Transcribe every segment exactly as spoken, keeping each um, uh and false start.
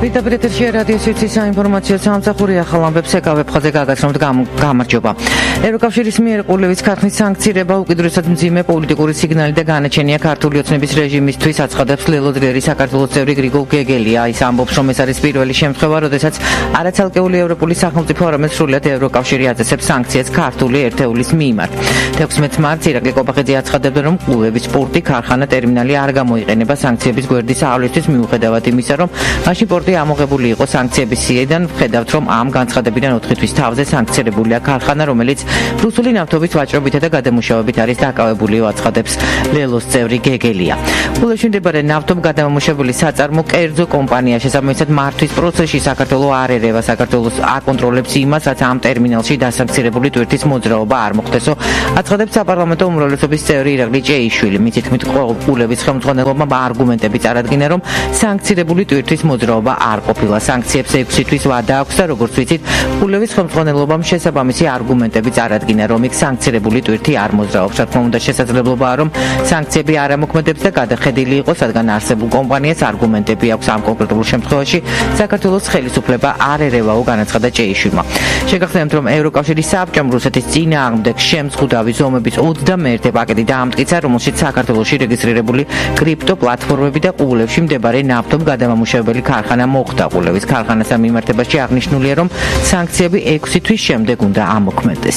პირდაპირ ეთერში რადიო სივრცის საინფორმაციო სამსახური ახალ ამბებს ეკავებ ხოზე გაგაცნობთ გამარჯობა. ევროკავშირის მიერ ყურლევის ქარხნის სანქცირება უკიდურესად მძიმე პოლიტიკური სიგნალი და განაჩენია ქართული ოცნების რეჟიმისთვის, აცხადებს ლელოდრიერი საქართველოს წევრი გრიგოლ გეგელია. ის ამბობს, რომ ეს არის პირველი შემთხვევა, როდესაც არაცალკეული ევროპული სახელმწიფო, არამედ სრულად ევროკავშირი აწესებს სანქციას ქართული ერთეულის მიმართ. თექვსმეტ მარტს ირაკლი კობახიძე აცხადებდა, რომ ყურლევის პორტი, ქარხანა, ტერმინალი არ გამოიყენება სანქციების გვერდისავლისთვის, მიუხედავად იმისა, რომ მაშინ პორტი ამოღებული იყო სანქციების სიიდან. ვხედავთ, რომ ამ განცხადებიდან ოთხი თვის თავზე სანქცირებულია ქარხანა, რომელიც რუსული ნავთობის ვაჭრობითა და გადამუშავებით არის დაკავებული, აცხადებს ლელოს წევრი გეგელია. ყურლევში მდებარე ნავთობგადამამუშავებელი საწარმო კერძო კომპანია შესაბამისად მართვის პროცესში საქართველოს არ ერევა, საქართველოს აკონტროლებს იმას, რაც ამ ტერმინალში დასანქცირებული ტვირთის მოძრაობა არ მოხდესო, აცხადებს საპარლამენტო უმრავლესობის წევრი ირაკლი ჭეიშვილი. მის თქმით, ყურლევის ხელმძღვანელობამ არგუმენტები წარადგინა, რომ სანქცირებული ტვირთის მოძრაობა არ ყოფილა. სანქციებს ექვსი თვის ვადა აქვს და როგორც ვიცით, ყურლევის ხელმძღვანელობამ შესაბამისი არგუმენტები წარადგინა, რომ იქ სანქცირებული ტვირთი არ მოძრაობს. რა თქმა უნდა, შესაძლებელობაა, რომ სანქციები არ ამოქმედებს და გადახედილი იყოს, რადგან არსებულ კომპანიას არგუმენტები აქვს ამ კონკრეტულ შემთხვევაში. საქართველოს ხელისუფლება არ ერევაო, განაცხადა ჭეიშვილმა. შეგახსენებთ, რომ ევროკავშირის საბჭომ რუსეთის წინააღმდეგ შემზღუდავი ზომების ოცდამეერთე პაკეტი დაამტკიცა, რომელშიც საქართველოში რეგისტრირებული კრიპტო პლატფორმები და ყურლევში მდებარე ნავთობგადამამუშავებელი ქარხანა მოხდა. ყურლევის ქარხანასთან მიმართებაში აღნიშნულია, რომ სანქციები ექვსი თვის შემდეგ უნდა ამოქმედდეს.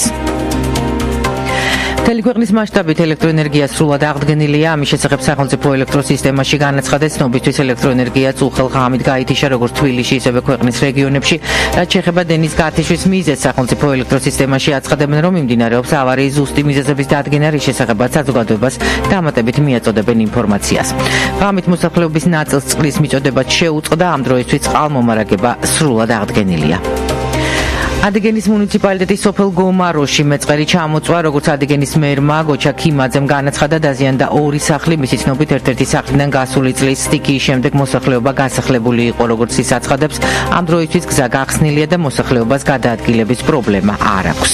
მთელი ქვეყნის მასშტაბით ელექტროენერგია სრულად აღდგენილია. ამის შესახებ სახელმწიფო ელექტროსისტემაში განაცხადეს, ცნობისთვის ელექტროენერგია წუხელ ღამით გაითიშა როგორც თბილისში, ისევე ქვეყნის რეგიონებში. რაც შეეხება დენის გათიშვის მიზეზს, სახელმწიფო ელექტროსისტემაში აცხადებენ, რომ მიმდინარეობს ავარიის ზუსტი მიზეზების დადგენა, რის შესახებაც საზოგადოებას დამატებით მიაწოდებენ ინფორმაციას. ღამით მოსახლეობის ნაწილს წყლის მიწოდებაც შეუწყდა, ამ დროისთვის წყალმომარაგება სრულად აღდგენილია. ადიგენის მუნიციპალიტეტის სოფელ გომაროში მეწყერი ჩამოწვა, როგორც ადიგენის მერმა გოჩა ქიმაძემ განაცხადა, დაზიანდა ორი სახლი, მისი ცნობით ერთ-ერთი სახლიდან გასული წლის სტიქიის შემდეგ მოსახლეობა გასახლებული იყო, როგორც ის აცხადებს, ამ დროისთვის გზა გახსნილია და მოსახლეობას გადაადგილების პრობლემა არ აქვს.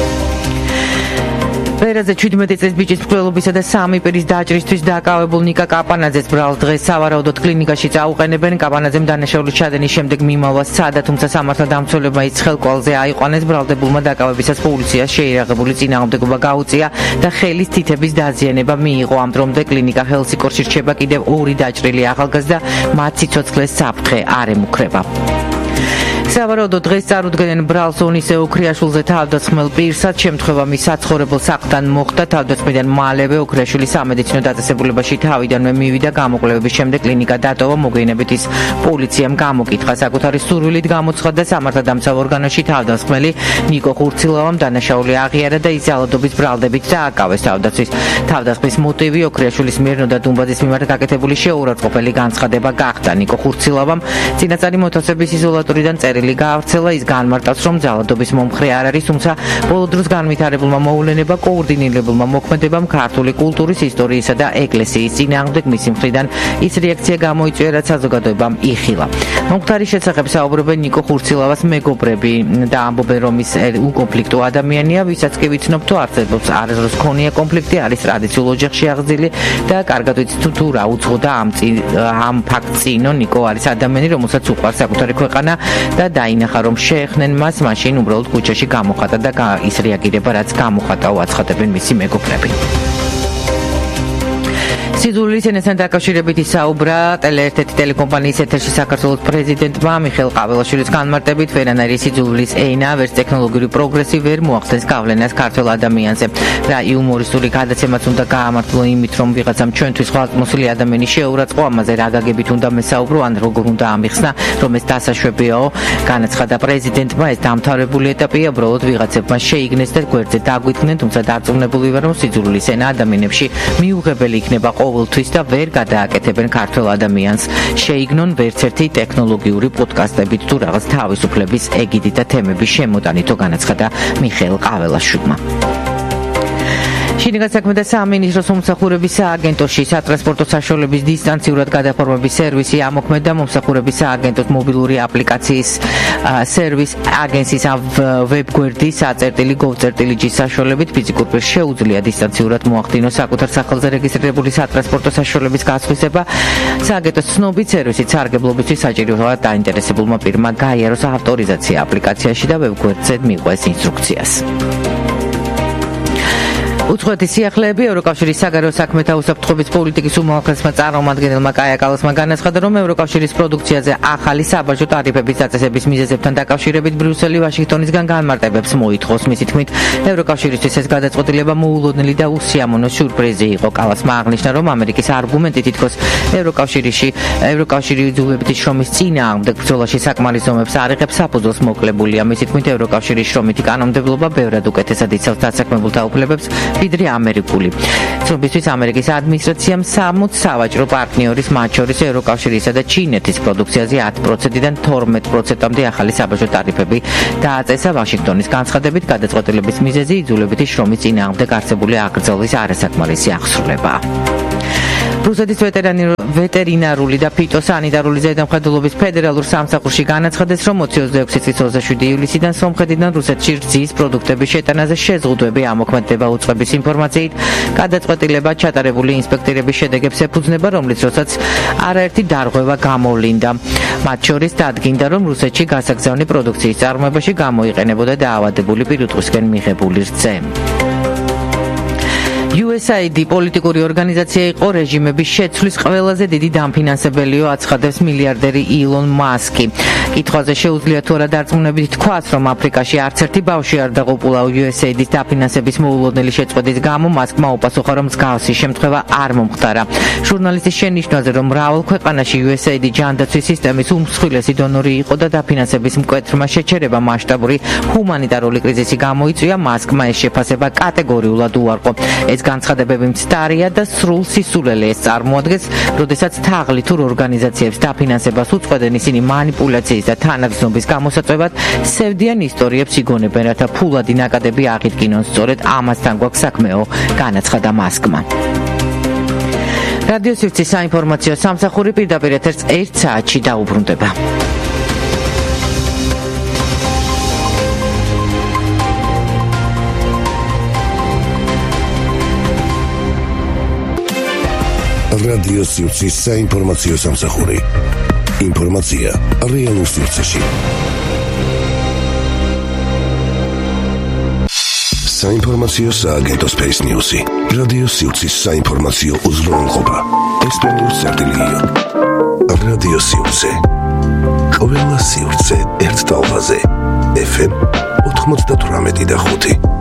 ვერაზე ჩვიდმეტი წლის ბიჭის მკვლელობისა და სამი პირის დაჭრისთვის დაკავებულ ნიკა კაპანაძეს ბრალს დღეს სავარაუდოდ კლინიკაში წაუყენებენ. კაპანაძემ დანაშაულის ჩადენის შემდეგ მიმავა სცადა, თუმცა სამართალდამცველებმა ის ხელკვალზე აიყვანეს. ბრალდებულმა დაკავებისას პოლიციას შეირაღებული წინააღმდეგობა გაუწია და ხელის თითების დაზიანება მიიღო. ამ დრომდე კლინიკა ჰელსიკორში რჩება კიდევ ორი დაჭრილი ახალგაზრდა, მათ სიცოცხლეს საფრთხე არ ემუქრება. სავარაუდოდ დღეს წარუდგენენ ბრალს ონისე ოქრიაშვილზე თავდასხმელ პირსაც. შემთხვევა მის საცხოვრებელ სახლთან მოხდა. თავდასხმიდან მალევე ოქრიაშვილი სამედიცინო დაწესებულებაში თავიდანვე მივიდა. გამოკვლევების შემდეგ კლინიკა დატოვა. მოგვიანებით ის პოლიციამ გამოკითხა. საკუთარი სურვილით გამოცხადდა სამართალდამცავ ორგანოში თავდასხმელი ნიკო ხურცილოვამ დანაშაული აღიარა და ის ძალადობის ბრალდებით დააკავეს. თავდაცვის თავდასხმის მოტივი ოქრიაშვილის მიერ ნოდა დუმბაძის მიმართ გაკეთებული შეურაცხყოფელი განცხადება გახდა. ნიკო ხურცილოვამ წინასწარი მოთხოვების იზოლატორიდან წერილი გაავრცელა. ის განმარტავს, რომ ძალადობის მომხრე არ არის, თუმცა ბოლო დროს განვითარებულმა მოვლენება, კოორდინირებულმა მოქმედებამ ქართული კულტურის, ისტორიისა და ეკლესიის წინააღმდეგ მისი მხრიდან ის რეაქცია გამოიწვია, რაც საზოგადოებამ იხილა. მომხდარის შესახებ საუბრობენ ნიკო ხურცილოვას მეგობრები და ამბობენ, რომ ის უკონფლიქტო ადამიანია, ვისაც კი ვიცნობ თუ არსებობს არასდროს ქონია კონფლიქტი, არის ტრადიციულ ოჯახში აღზრდილი და კარგად ვიცით თუ რა უძღოდა ამ ამ ფაქტს წინო. ნიკო არის ადამიანი, რომელსაც უყვარს საკუთარი ქვეყანა და დაინახა, რომ შეეხნენ მას, მაშინ უბრალოდ ქუჩაში გამოხატა და ის რეაგირება, რაც გამოხატაო, აცხადებენ მისი მეგობრები. სიძულვილის ენასთან დაკავშირებით ისაუბრა ტელეერთეთი ტელეკომპანიის ეთერში საქართველოს პრეზიდენტმა მიხეილ ყაველაშვილის განმარტებით, ვერანაირი სიძულვილის ენა, ვერც ტექნოლოგიური პროგრესი ვერ მოახდენს გავლენას ქართველ ადამიანზე. რა იუმორისტული გადაცემაც უნდა გაამართლო იმით, რომ ვიღაცამ ჩვენთვის ხვალწმოსილი ადამიანი შეურაცხყო, ამაზე რა გაგებით უნდა მესაუბრო, ან როგორ უნდა ამიხსნა, რომ ეს დასაშვებიაო. განაცხადა პრეზიდენტმა, ეს დამთავრებული ეტაპია, უბრალოდ ვიღაცებმა შეიგნეს და გვერდზე დაგვითქმნენ, თუმცა დარწმუნებული ვარ, რომ სიძულვილის ენა ადამიანებში მიუღებელი იქნება ყოველთვის და ვერ გადააკეთებენ ქართველ ადამიანს. შეიგნონ ვერც ერთი ტექნოლოგიური პოდკასტებით თუ რაღაც თავისუფლების ეგიდით და თემების შემოტანითო, განაცხადა მიხეილ ყაველაშვილმა. შინაგან საქმეთა სამინისტროს მომსახურების სააგენტოში სატრანსპორტო საშუალების დისტანციურად გადაფორმების სერვისი ამოქმედა მომსახურების სააგენტოს მობილური აპლიკაციის სერვის აგენსის ვებგვერდის საწერტილი gov.gt საშუალებით ფიზიკურ პირს შეუძლია დისტანციურად მოახდინოს საკუთარ სახელზე რეგისტრირებული სატრანსპორტო საშუალების გასხვისება. სააგენტოს ცნობით სერვისით სარგებლობისთვის საჭიროა დაინტერესებულმა პირმა გაიაროს ავტორიზაცია აპლიკაციაში და ვებგვერდზე მიყვეს ინსტრუქციას. უცხოეთის სიახლეები ევროკავშირის საგარეო საქმეთა უსაფრთხოების პოლიტიკის უმაღლესმა წარმომადგენელმა კაია კალასმა განაცხადა, რომ ევროკავშირის პროდუქციაზე ახალი საბაჟო ტარიფების დაწესების მიზეზებთან დაკავშირებით ბრიუსელი ვაშინგტონისგან განმარტებებს მოითხოვს. მისი თქმით, ევროკავშირისთვის ეს გადაწყვეტილება მოულოდნელი და უსიამოვნო სიურპრიზი იყო. კალასმა აღნიშნა, რომ ამერიკის არგუმენტი თითქოს ევროკავშირში ევროკავშირი იძულებითი შრომის წინააღმდეგ ბრძოლაში საკმარის ომებს არ იღებს, საფუძველს მოკლებულია. მისი თქმით, ევროკავშირის შრომითი კანონმდებლობა ბევრად უკეთესად იცავს დასაქმებულთა უფლებებს ვიდრე ამერიკული. ცნობისთვის ამერიკის ადმინისტრაციამ სამოც სავაჭრო პარტნიორის, მათ შორის ევროკავშირისა და ჩინეთის პროდუქციაზე ათი პროცენტიდან თორმეტ პროცენტამდე ახალი საბაჟო ტარიფები დააწესა. ვაშინგტონის განცხადებით, გადაწყვეტილების მიზეზი იძულებითი შრომის წინააღმდეგ არსებული აკრძალვის არასაკმარისი აღსრულება. რუსეთის ვეტერინარული და ფიტოსანიტარული ზედამხედველობის ფედერალურ სამსახურში განაცხადეს, რომ ოცდაექვსი წლის ოცდაშვიდი ივლისიდან სომხეთიდან რუსეთში რძის პროდუქტების შეტანაზე შეზღუდვები ამოქმედება. უწყების ინფორმაციით, გადაწყვეტილება ჩატარებული ინსპექტირების შედეგებს ეფუძნება, რომლის დროსაც არაერთი დარღვევა გამოვლინდა. მათ შორის დადგინდა, რომ რუსეთში გასაგზავნი პროდუქციის წარმოებაში გამოიყენებოდა დაავადებული პირუტყვისკენ მიღებული რძე. U S A I D პოლიტიკური ორგანიზაცია იყო რეჟიმების შეცვლის ყველაზე დიდი დამფინანსებელიო, აცხადებს მილიარდერი ილონ მასკი. კითხვაზე შეუძლია თუ არა დარწმუნებით თქვას, რომ აფრიკაში არც ერთი ბავშვი არ დაღუპულა U S A I D-ის დაფინანსების მოულოდნელი შეწყვეტის გამო. მასკმა უპასუხა, რომ მსგავსი შემთხვევა არ მომხდარა. ჟურნალისტის შენიშვნაზე, რომ მრავალ ქვეყანაში U S A I D ჯანდაცვის სისტემის უმსხვილესი დონორი იყო და დაფინანსების მკვეთრმა შეჩერება მასშტაბური ჰუმანიტარული კრიზისი გამოიწვია, მასკმა ეს შეფასება კატეგორიულად უარყო. ეს განცხადებები მცდარია და სრულ სისულელე ეს წარმოადგენს, როდესაც თაღლითურ ორგანიზაციებს დაფინანსებას უწყვეტენ, ისინი მანიპულაციის და თანაგზნობის გამოსაწვევად სევდიან ისტორიებს იგონებენ, რათა ფულადი ნაკადები აღიდგინონ. სწორედ ამასთან გვაქვს საქმეო, განაცხადა მასკმა. რადიო სივრცის საინფორმაციო სამსახური პირდაპირ ეთერს ერთ საათში დაუბრუნდება. რადიო სივრცის საინფორმაციო სამსახური. ინფორმაცია რეალურ სივრცეში. საინფორმაციო სააგენტოს Space News-ი. რადიო სივრცის საინფორმაციო უზრუნველყოფა. ესპანურ სერტილიო. რადიო სივრცე. ყველა სივრცე ერთ ტალღაზე. F M ოთხმოცდათვრამეტი და ხუთი.